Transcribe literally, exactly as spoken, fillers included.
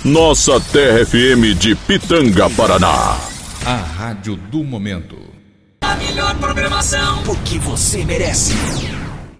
Nossa Terra F M de Pitanga, Paraná. A rádio do momento. A melhor programação, porque você merece.